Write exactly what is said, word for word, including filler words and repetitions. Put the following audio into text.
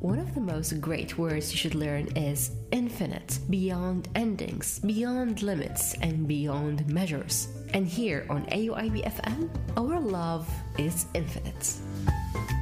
One of the most great words you should learn is infinite, beyond endings, beyond limits, and beyond measures. And here on A U I B F M, our love is infinite.